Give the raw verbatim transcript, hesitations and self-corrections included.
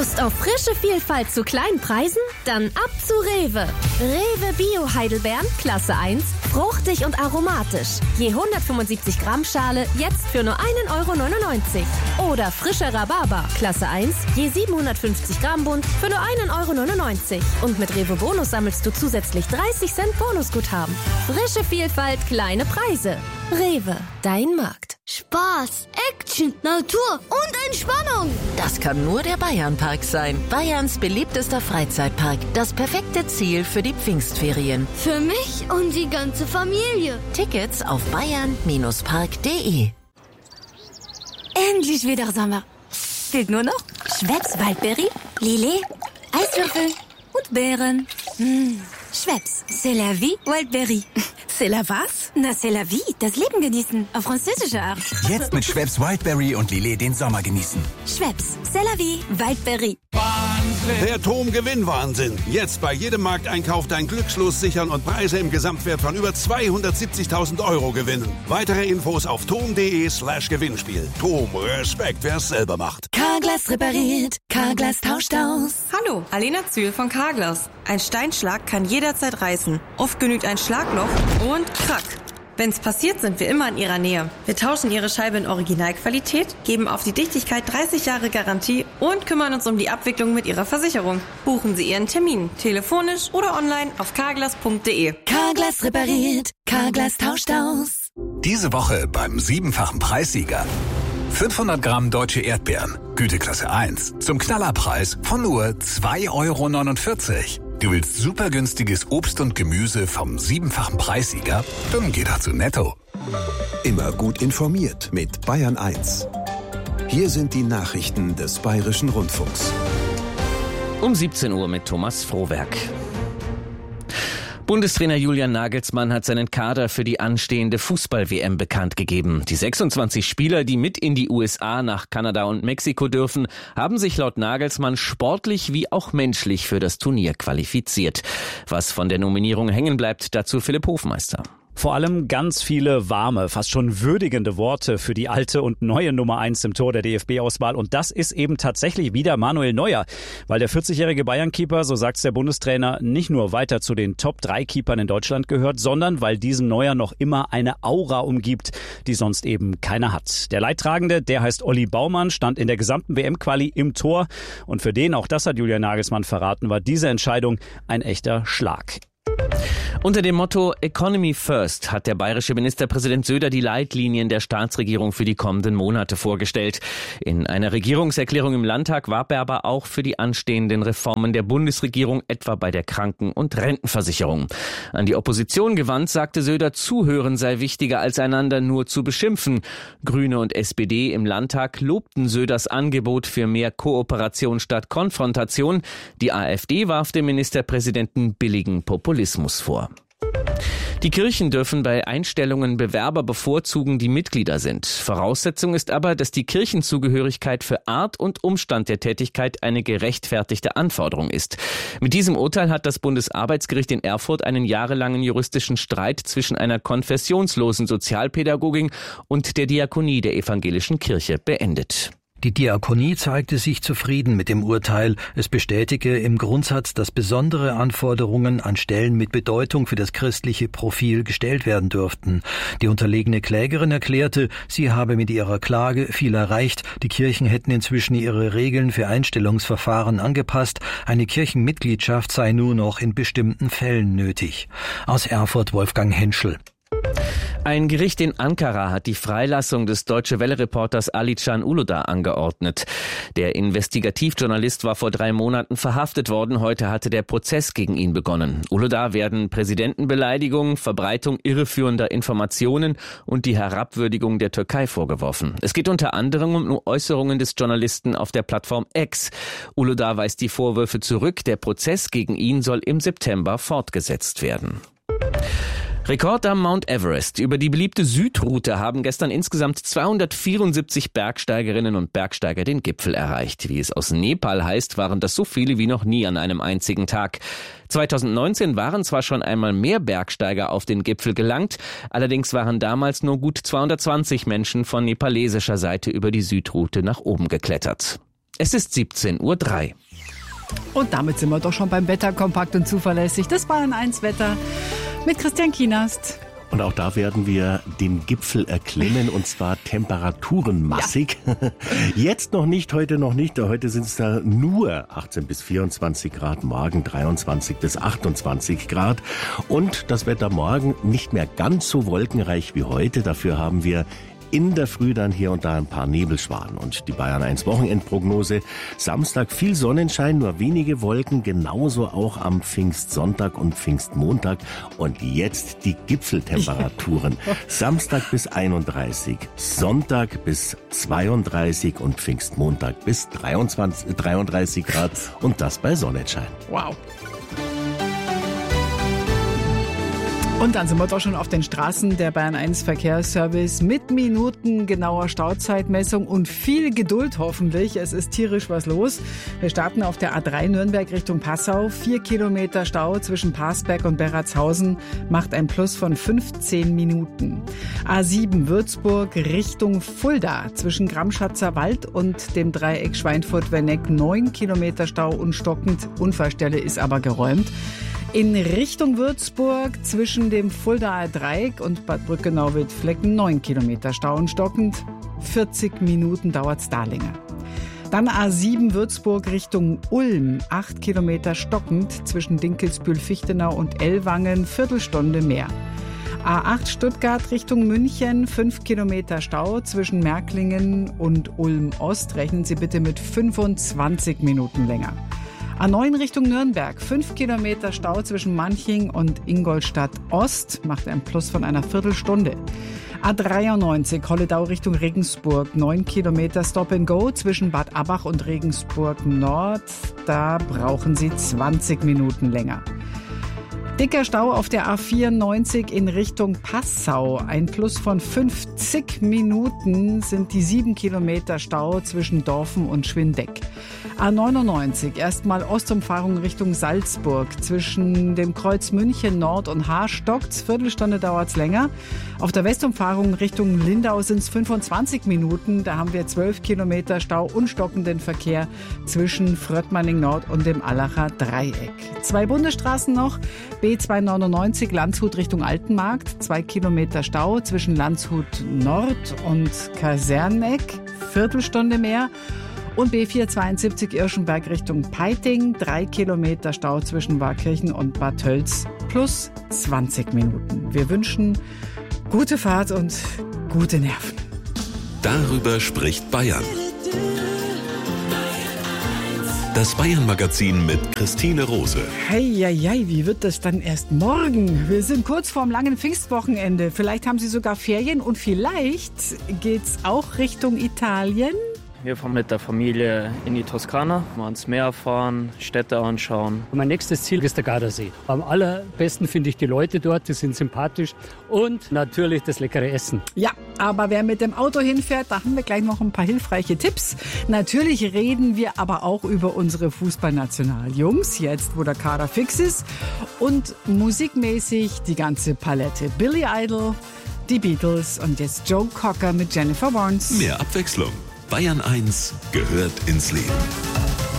Lust auf frische Vielfalt zu kleinen Preisen? Dann ab zu Rewe. Rewe Bio Heidelbeeren, Klasse eins, fruchtig und aromatisch. Je hundertfünfundsiebzig Gramm Schale jetzt für nur ein Euro neunundneunzig. Oder frischer Rhabarber, Klasse eins, je siebenhundertfünfzig Gramm Bund für nur ein Euro neunundneunzig. Und mit Rewe Bonus sammelst du zusätzlich dreißig Cent Bonusguthaben. Frische Vielfalt, kleine Preise. Rewe, dein Markt. Spaß, Action, Natur und Entspannung. Das kann nur der Bayernpark sein. Bayerns beliebtester Freizeitpark. Das perfekte Ziel für die Pfingstferien. Für mich und die ganze Familie. Tickets auf bayern Park punkt de. Endlich wieder Sommer. Fehlt nur noch Schweppes Waldberry, Lillet, Eiswürfel und Beeren. Mmh. Schweppes, c'est la vie, Wildberry. C'est la was? Na, c'est la vie, das Leben genießen, auf französische Art. Jetzt mit Schweppes Wildberry und Lillet den Sommer genießen. Schweppes, c'est la vie, Wildberry. Der Tom-Gewinn-Wahnsinn. Jetzt bei jedem Markteinkauf dein Glückslos sichern und Preise im Gesamtwert von über zweihundertsiebzigtausend Euro gewinnen. Weitere Infos auf tom.de slash Gewinnspiel. Tom, Respekt, wer es selber macht. Carglass repariert, Carglass tauscht aus. Hallo, Alena Zühl von Carglass. Ein Steinschlag kann jederzeit reißen. Oft genügt ein Schlagloch und krack. Wenn's passiert, sind wir immer in Ihrer Nähe. Wir tauschen Ihre Scheibe in Originalqualität, geben auf die Dichtigkeit dreißig Jahre Garantie und kümmern uns um die Abwicklung mit Ihrer Versicherung. Buchen Sie Ihren Termin, telefonisch oder online auf carglass punkt de. Carglass repariert, Carglass tauscht aus. Diese Woche beim siebenfachen Preissieger. fünfhundert Gramm deutsche Erdbeeren, Güteklasse eins, zum Knallerpreis von nur zwei Euro neunundvierzig. Du willst super günstiges Obst und Gemüse vom siebenfachen Preissieger? Dann geh doch zu Netto. Immer gut informiert mit Bayern eins. Hier sind die Nachrichten des Bayerischen Rundfunks. Um siebzehn Uhr mit Thomas Frohwerk. Bundestrainer Julian Nagelsmann hat seinen Kader für die anstehende Fußball-W M bekannt gegeben. Die sechsundzwanzig Spieler, die mit in die U S A, nach Kanada und Mexiko dürfen, haben sich laut Nagelsmann sportlich wie auch menschlich für das Turnier qualifiziert. Was von der Nominierung hängen bleibt, dazu Philipp Hofmeister. Vor allem ganz viele warme, fast schon würdigende Worte für die alte und neue Nummer eins im Tor der D F B-Auswahl. Und das ist eben tatsächlich wieder Manuel Neuer. Weil der vierzigjährige Bayern-Keeper, so sagt's der Bundestrainer, nicht nur weiter zu den Top drei Keepern in Deutschland gehört, sondern weil diesem Neuer noch immer eine Aura umgibt, die sonst eben keiner hat. Der Leidtragende, der heißt Olli Baumann, stand in der gesamten W M-Quali im Tor. Und für den, auch das hat Julian Nagelsmann verraten, war diese Entscheidung ein echter Schlag. Unter dem Motto Economy First hat der bayerische Ministerpräsident Söder die Leitlinien der Staatsregierung für die kommenden Monate vorgestellt. In einer Regierungserklärung im Landtag warb er aber auch für die anstehenden Reformen der Bundesregierung, etwa bei der Kranken- und Rentenversicherung. An die Opposition gewandt, sagte Söder, Zuhören sei wichtiger als einander nur zu beschimpfen. Grüne und S P D im Landtag lobten Söders Angebot für mehr Kooperation statt Konfrontation. Die AfD warf dem Ministerpräsidenten billigen Populismus vor. Die Kirchen dürfen bei Einstellungen Bewerber bevorzugen, die Mitglieder sind. Voraussetzung ist aber, dass die Kirchenzugehörigkeit für Art und Umstand der Tätigkeit eine gerechtfertigte Anforderung ist. Mit diesem Urteil hat das Bundesarbeitsgericht in Erfurt einen jahrelangen juristischen Streit zwischen einer konfessionslosen Sozialpädagogin und der Diakonie der evangelischen Kirche beendet. Die Diakonie zeigte sich zufrieden mit dem Urteil. Es bestätige im Grundsatz, dass besondere Anforderungen an Stellen mit Bedeutung für das christliche Profil gestellt werden dürften. Die unterlegene Klägerin erklärte, sie habe mit ihrer Klage viel erreicht. Die Kirchen hätten inzwischen ihre Regeln für Einstellungsverfahren angepasst. Eine Kirchenmitgliedschaft sei nur noch in bestimmten Fällen nötig. Aus Erfurt Wolfgang Henschel. Ein Gericht in Ankara hat die Freilassung des Deutsche-Welle-Reporters Ali-Can Uludağ angeordnet. Der Investigativjournalist war vor drei Monaten verhaftet worden. Heute hatte der Prozess gegen ihn begonnen. Uludağ werden Präsidentenbeleidigung, Verbreitung irreführender Informationen und die Herabwürdigung der Türkei vorgeworfen. Es geht unter anderem um Äußerungen des Journalisten auf der Plattform X. Uludağ weist die Vorwürfe zurück. Der Prozess gegen ihn soll im September fortgesetzt werden. Rekord am Mount Everest. Über die beliebte Südroute haben gestern insgesamt zweihundertvierundsiebzig Bergsteigerinnen und Bergsteiger den Gipfel erreicht. Wie es aus Nepal heißt, waren das so viele wie noch nie an einem einzigen Tag. zweitausendneunzehn waren zwar schon einmal mehr Bergsteiger auf den Gipfel gelangt, allerdings waren damals nur gut zweihundertzwanzig Menschen von nepalesischer Seite über die Südroute nach oben geklettert. Es ist siebzehn Uhr drei. Und damit sind wir doch schon beim Wetter, kompakt und zuverlässig. Das Bayern eins Wetter mit Christian Kienast. Und auch da werden wir den Gipfel erklimmen, und zwar temperaturenmassig. Ja. Jetzt noch nicht, heute noch nicht. Heute sind es da nur achtzehn bis vierundzwanzig Grad, morgen dreiundzwanzig bis achtundzwanzig Grad. Und das Wetter morgen nicht mehr ganz so wolkenreich wie heute. Dafür haben wir in der Früh dann hier und da ein paar Nebelschwaden. Und die Bayern eins Wochenendprognose: Samstag viel Sonnenschein, nur wenige Wolken, genauso auch am Pfingstsonntag und Pfingstmontag. Und jetzt die Gipfeltemperaturen. Samstag bis einunddreißig, Sonntag bis zweiunddreißig und Pfingstmontag bis dreiundzwanzig, dreiunddreißig Grad, und das bei Sonnenschein. Wow. Und dann sind wir doch schon auf den Straßen. Der Bayern eins Verkehrsservice mit minutengenauer Stauzeitmessung und viel Geduld hoffentlich. Es ist tierisch was los. Wir starten auf der A drei Nürnberg Richtung Passau. Vier Kilometer Stau zwischen Parsberg und Berratshausen macht ein Plus von fünfzehn Minuten. A sieben Würzburg Richtung Fulda zwischen Gramschatzer Wald und dem Dreieck Schweinfurt-Werneck. Neun Kilometer Stau und stockend. Unfallstelle ist aber geräumt. In Richtung Würzburg zwischen dem Fuldaer Dreieck und Bad Brückenau-Wildflecken neun Kilometer Stau und stockend. vierzig Minuten dauert's da länger. Dann A sieben Würzburg Richtung Ulm, acht Kilometer stockend zwischen Dinkelsbühl-Fichtenau und Ellwangen, Viertelstunde mehr. A acht Stuttgart Richtung München, fünf Kilometer Stau zwischen Märklingen und Ulm-Ost. Rechnen Sie bitte mit fünfundzwanzig Minuten länger. A neun Richtung Nürnberg, fünf Kilometer Stau zwischen Manching und Ingolstadt Ost, macht ein Plus von einer Viertelstunde. A dreiundneunzig Holledau Richtung Regensburg, neun Kilometer Stop and Go zwischen Bad Abbach und Regensburg Nord, da brauchen Sie zwanzig Minuten länger. Dicker Stau auf der A vierundneunzig in Richtung Passau. Ein Plus von fünfzig Minuten sind die sieben Kilometer Stau zwischen Dorfen und Schwindeck. A neunundneunzig, erstmal Ostumfahrung Richtung Salzburg. Zwischen dem Kreuz München Nord und Haar stockt's, Viertelstunde dauert's länger. Auf der Westumfahrung Richtung Lindau sind's fünfundzwanzig Minuten. Da haben wir zwölf Kilometer Stau und stockenden Verkehr zwischen Fröttmanning Nord und dem Allacher Dreieck. Zwei Bundesstraßen noch. B zweihundertneunundneunzig Landshut Richtung Altenmarkt. Zwei Kilometer Stau zwischen Landshut Nord und Kaserneck. Viertelstunde mehr. Und B vierhundertzweiundsiebzig Irschenberg Richtung Peiting. Drei Kilometer Stau zwischen Warkirchen und Bad Tölz. Plus zwanzig Minuten. Wir wünschen gute Fahrt und gute Nerven. Darüber spricht Bayern. Das Bayern-Magazin mit Christine Rose. Heieiei, wie wird das dann erst morgen? Wir sind kurz vorm langen Pfingstwochenende. Vielleicht haben Sie sogar Ferien und vielleicht geht's auch Richtung Italien. Wir fahren mit der Familie in die Toskana, mal ans Meer fahren, Städte anschauen. Mein nächstes Ziel ist der Gardasee. Am allerbesten finde ich die Leute dort, die sind sympathisch und natürlich das leckere Essen. Ja, aber wer mit dem Auto hinfährt, da haben wir gleich noch ein paar hilfreiche Tipps. Natürlich reden wir aber auch über unsere Fußballnationaljungs, jetzt wo der Kader fix ist. Und musikmäßig die ganze Palette. Billy Idol, die Beatles und jetzt Joe Cocker mit Jennifer Warnes. Mehr Abwechslung. Bayern eins gehört ins Leben.